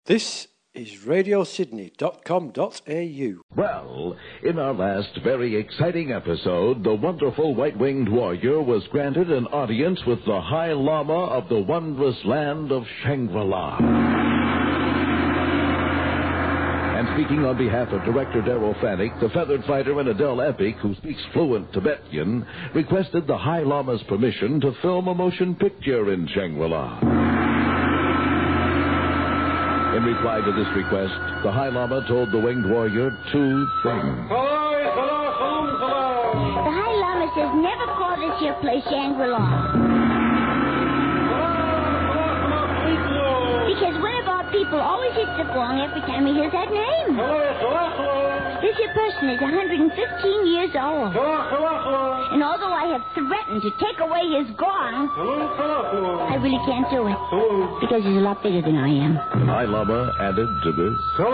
This is radiosydney.com.au. Well, in our last very exciting episode, the wonderful white-winged warrior was granted an audience with the High Lama of the wondrous land of Shangri-La. And speaking on behalf of Director Darrell Fanek, the feathered fighter and Adele Epic, who speaks fluent Tibetan, requested the High Lama's permission to film a motion picture in Shangri-La. In reply to this request, the High Lama told the winged warrior two things. The High Lama says never call this here place Shangri-La. Because one of our people always hits the gong every time he hears that name. This here person is 115 years old. And although I have threatened to take away his gong, I really can't do it. Because he's a lot bigger than I am. The High Lama added to this.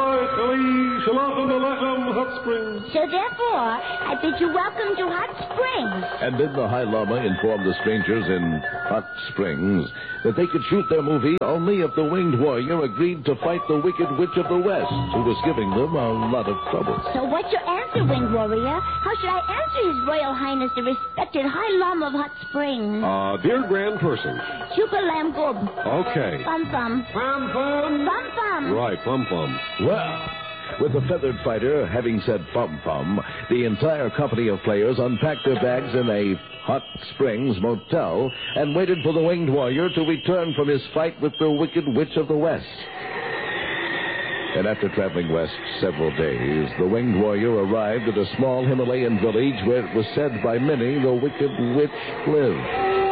So therefore, I bid you welcome to Hot Springs. And then the High Lama informed the strangers in Hot Springs that they could shoot their movie only if the winged warrior agreed to fight the Wicked Witch of the West, who was giving them a lot of trouble. So what's your answer, winged warrior? How should I answer His Royal Highness, the respected High Lama of Hot Springs? Dear grand person. Chupa lamb goob. Okay. Bum bum. Bum bum. Bum bum. Right, bum bum. Well, with the feathered fighter having said pum-pum, the entire company of players unpacked their bags in a Hot Springs motel and waited for the winged warrior to return from his fight with the Wicked Witch of the West. And after traveling west several days, the winged warrior arrived at a small Himalayan village where it was said by many the Wicked Witch lived.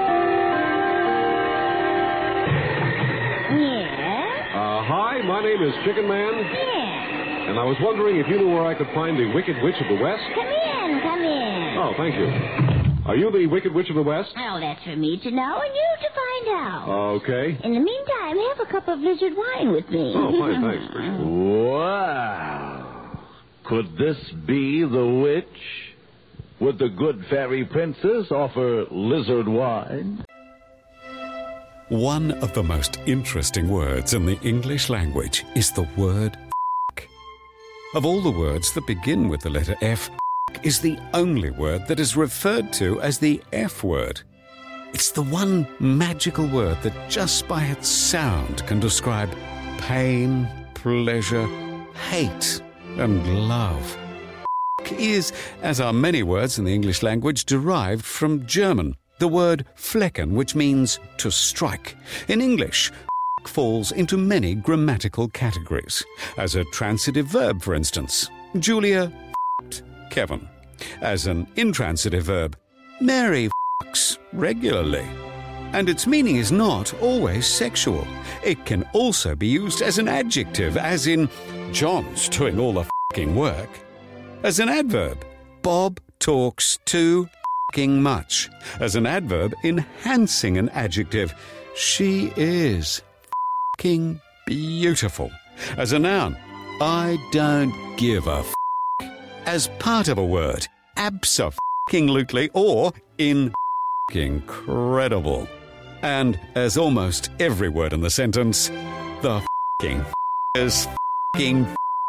Yeah? Hi, my name is Chicken Man. Yeah. And I was wondering if you knew where I could find the Wicked Witch of the West. Come in, come in. Oh, thank you. Are you the Wicked Witch of the West? Oh, that's for me to know and you to find out. Okay. In the meantime, have a cup of lizard wine with me. Oh, fine, thanks. Wow! Could this be the witch? Would the good fairy princess offer lizard wine? One of the most interesting words in the English language is the word f***. Of all the words that begin with the letter F, is the only word that is referred to as the F word. It's the one magical word that just by its sound can describe pain, pleasure, hate, and love. Is, as are many words in the English language, derived from German, the word flecken, which means to strike. In English, falls into many grammatical categories. As a transitive verb, for instance, Julia Kevin. As an intransitive verb, Mary f***s regularly. And its meaning is not always sexual. It can also be used as an adjective, as in, John's doing all the f***ing work. As an adverb, Bob talks too f***ing much. As an adverb, enhancing an adjective, she is f***ing beautiful. As a noun, I don't give a f***. As part of a word, abso-f***ingly or incredible. And as almost every word in the sentence, the f***ing is f***ing.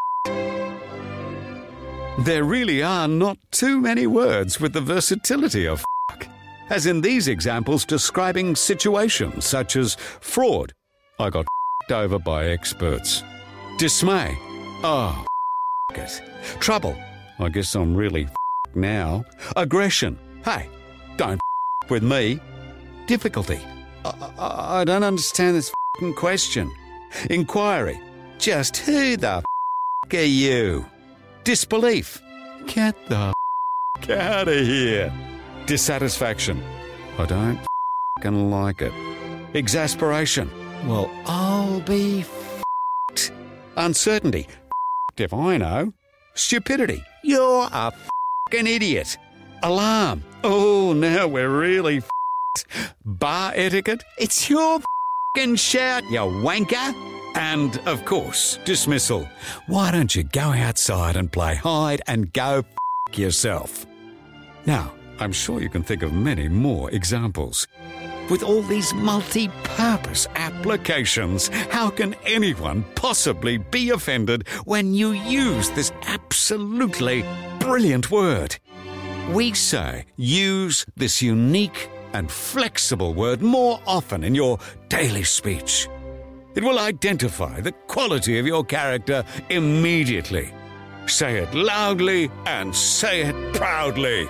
There really are not too many words with the versatility of f***, as in these examples describing situations such as fraud, I got f***ed over by experts. Dismay, oh, f*** it. Trouble, I guess I'm really f***ed now. Aggression, hey, don't f*** with me. Difficulty, I don't understand this f***ing question. Inquiry, just who the f*** are you? Disbelief, get the f*** out of here. Dissatisfaction, I don't f***ing like it. Exasperation, well, I'll be f***ed. Uncertainty, f***ed if I know. Stupidity, you're a f***ing idiot. Alarm, oh, now we're really f***ed. Bar etiquette, it's your f***ing shout, you wanker. And, of course, dismissal. Why don't you go outside and play hide and go f*** yourself? Now, I'm sure you can think of many more examples. With all these multi-purpose applications, how can anyone possibly be offended when you use this absolutely brilliant word? We say use this unique and flexible word more often in your daily speech. It will identify the quality of your character immediately. Say it loudly and say it proudly.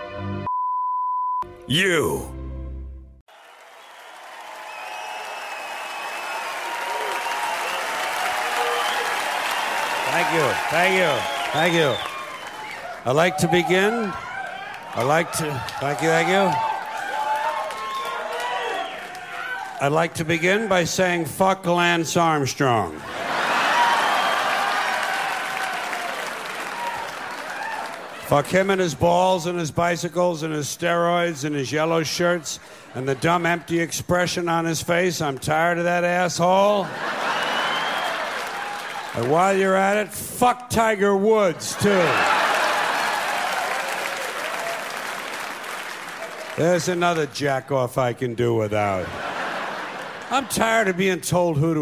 You. Thank you. I'd like to begin. Thank you. I'd like to begin by saying fuck Lance Armstrong. Fuck him and his balls and his bicycles and his steroids and his yellow shirts and the dumb empty expression on his face. I'm tired of that asshole. And while you're at it, fuck Tiger Woods, too. There's another jack-off I can do without. I'm tired of being told who to